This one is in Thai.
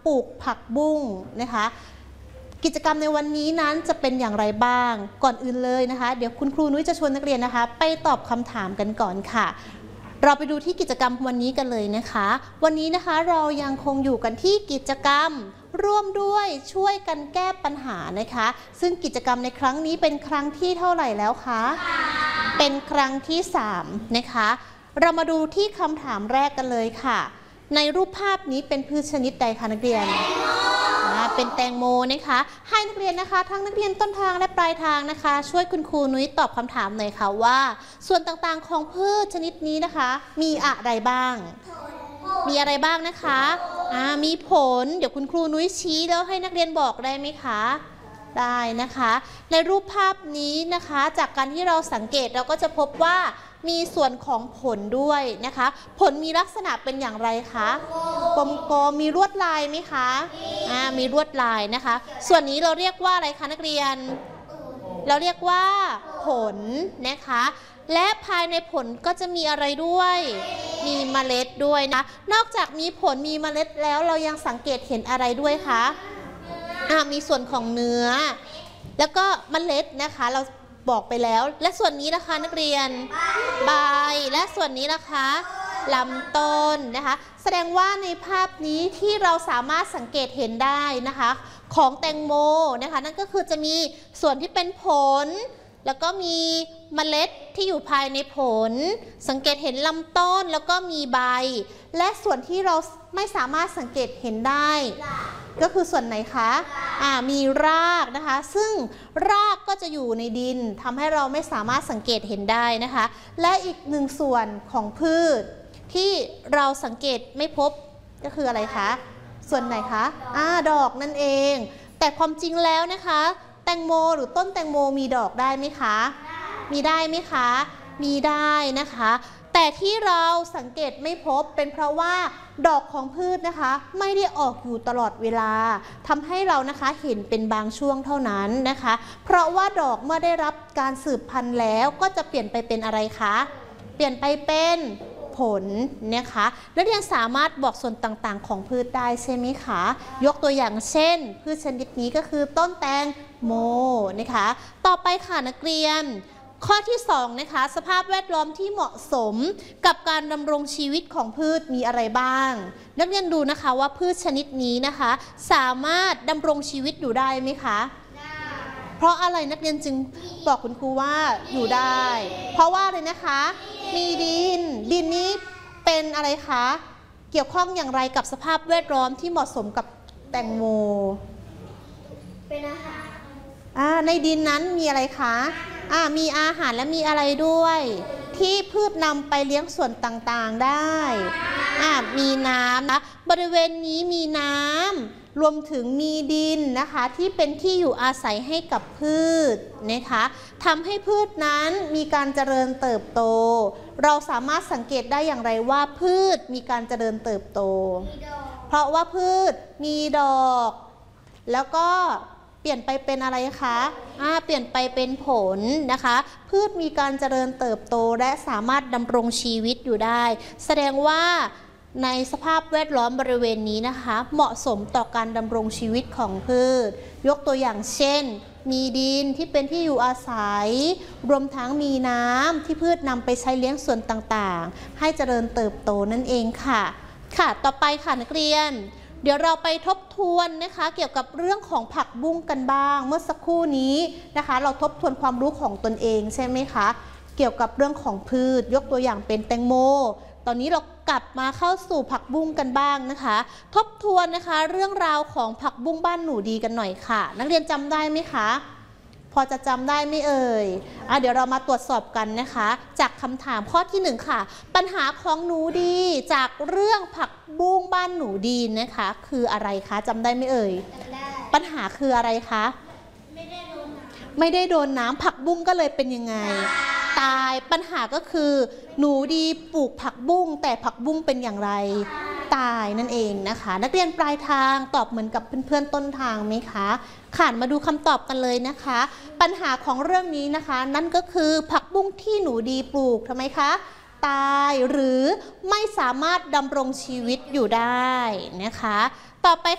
ปลูกผักบุ้งนะคะกิจกรรมในวันนี้นั้นจะเป็นอย่างไรบ้างก่อนอื่นเลยนะคะเดี๋ยวคุณครูนุ้ยจะชวนนักเรียนนะคะไปตอบคำถามกันก่อนค่ะเราไปดูที่กิจกรรมวันนี้กันเลยนะคะวันนี้นะคะเรายังคงอยู่กันที่กิจกรรมร่วมด้วยช่วยกันแก้ปัญหานะคะซึ่งกิจกรรมในครั้งนี้เป็นครั้งที่เท่าไหร่แล้วคะเป็นครั้งที่3นะคะเรามาดูที่คำถามแรกกันเลยค่ะในรูปภาพนี้เป็นพืชชนิดใดคะนักเรียนเป็นแตงโมนะคะให้นักเรียนนะคะทั้งนักเรียนต้นทางและปลายทางนะคะช่วยคุณครูนุ้ยตอบคำถามหน่อยค่ะว่าส่วนต่างๆของพืชชนิดนี้นะคะมีอะไรบ้างมีอะไรบ้างนะคะมีผลเดี๋ยวคุณครูนุ้ยชี้แล้วให้นักเรียนบอกได้ไหมคะได้นะคะในรูปภาพนี้นะคะจากการที่เราสังเกตเราก็จะพบว่ามีส่วนของผลด้วยนะคะผลมีลักษณะเป็นอย่างไรคะกลมๆมีลวดลายไหมคะมีลวดลายนะคะส่วนนี้เราเรียกว่าอะไรคะนักเรียนเราเรียกว่าผลนะคะและภายในผลก็จะมีอะไรด้วยมีเมล็ดด้วยนะนอกจากมีผลมีเมล็ดแล้วเรายังสังเกตเห็นอะไรด้วยคะมีส่วนของเนื้อแล้วก็เมล็ดนะคะเราบอกไปแล้วและส่วนนี้นะคะนักเรียนใบและส่วนนี้นะคะลำต้นนะคะแสดงว่าในภาพนี้ที่เราสามารถสังเกตเห็นได้นะคะของแตงโมนะคะนั่นก็คือจะมีส่วนที่เป็นผลแล้วก็มีเมล็ดที่อยู่ภายในผลสังเกตเห็นลำต้นแล้วก็มีใบและส่วนที่เราไม่สามารถสังเกตเห็นได้ก็คือส่วนไหนคะมีรากนะคะซึ่งรากก็จะอยู่ในดินทำให้เราไม่สามารถสังเกตเห็นได้นะคะและอีกหนึ่งส่วนของพืชที่เราสังเกตไม่พบก็คืออะไรคะส่วนไหนคะดอกนั่นเองแต่ความจริงแล้วนะคะแตงโมหรือต้นแตงโมมีดอกได้ไหมคะมีได้ไหมคะมีได้นะคะแต่ที่เราสังเกตไม่พบเป็นเพราะว่าดอกของพืชนะคะไม่ได้ออกอยู่ตลอดเวลาทำให้เรานะคะเห็นเป็นบางช่วงเท่านั้นนะคะเพราะว่าดอกเมื่อได้รับการสืบพันธุ์แล้วก็จะเปลี่ยนไปเป็นอะไรคะเปลี่ยนไปเป็นผลนะคะนักเรียนสามารถบอกส่วนต่างๆของพืชได้ใช่ไหมคะยกตัวอย่างเช่นพืชชนิดนี้ก็คือต้นแตงโมนะคะต่อไปค่ะนักเรียนข้อที่2นะคะสภาพแวดล้อมที่เหมาะสมกับการดำรงชีวิตของพืชมีอะไรบ้างนักเรียนดูนะคะว่าพืชชนิดนี้นะคะสามารถดำรงชีวิตอยู่ได้ไหมคะเพราะอะไรนักเรียนจึงบอกคุณครูว่าอยู่ได้เพราะว่าอะไรนะคะมีดินนี้เป็นอะไรคะเกี่ยวข้องอย่างไรกับสภาพแวดล้อมที่เหมาะสมกับแตงโมเป็นอาหารในดินนั้นมีอะไรคะมีอาหารและมีอะไรด้วยที่พืชนำไปเลี้ยงส่วนต่างๆได้มีน้ำนะบริเวณนี้มีน้ำรวมถึงมีดินนะคะที่เป็นที่อยู่อาศัยให้กับพืชนะคะทำให้พืชนั้นมีการเจริญเติบโตเราสามารถสังเกตได้อย่างไรว่าพืชมีการเจริญเติบโตเพราะว่าพืชมีดอกแล้วก็เปลี่ยนไปเป็นอะไรคะเปลี่ยนไปเป็นผลนะคะพืชมีการเจริญเติบโตและสามารถดำรงชีวิตอยู่ได้แสดงว่าในสภาพแวดล้อมบริเวณนี้นะคะเหมาะสมต่อการดำรงชีวิตของพืชยกตัวอย่างเช่นมีดินที่เป็นที่อยู่อาศัยรวมทั้งมีน้ำที่พืชนำไปใช้เลี้ยงส่วนต่างๆให้เจริญเติบโตนั่นเองค่ะต่อไปค่ะนักเรียนเดี๋ยวเราไปทบทวนนะคะเกี่ยวกับเรื่องของผักบุ้งกันบ้างเมื่อสักครู่นี้นะคะเราทบทวนความรู้ของตนเองใช่ไหมคะเกี่ยวกับเรื่องของพืชยกตัวอย่างเป็นแตงโมตอนนี้เรากลับมาเข้าสู่ผักบุ้งกันบ้างนะคะทบทวนนะคะเรื่องราวของผักบุ้งบ้านหนูดีกันหน่อยค่ะนักเรียนจำได้ไหมคะพอจะจำได้ไหมเอ่ยเดี๋ยวเรามาตรวจสอบกันนะคะจากคำถามข้อที่1ค่ะปัญหาของหนูดีจากเรื่องผักบุ้งบ้านหนูดีนะคะคืออะไรคะจำได้ไหมเอ่ยปัญหาคืออะไรคะไม่ได้โดนน้ำผักบุ้งก็เลยเป็นยังไงตายปัญหาก็คือหนูดีปลูกผักบุ้งแต่ผักบุ้งเป็นอย่างไรตายนั่นเองนะคะนักเรียนปลายทางตอบเหมือนกับเพื่อนๆต้นทางไหมคะมาดูคำตอบกันเลยนะคะปัญหาของเรื่องนี้นะคะนั่นก็คือผักบุ้งที่หนูดีปลูกทำไมคะตายหรือไม่สามารถดำรงชีวิตอยู่ได้นะคะต่อไป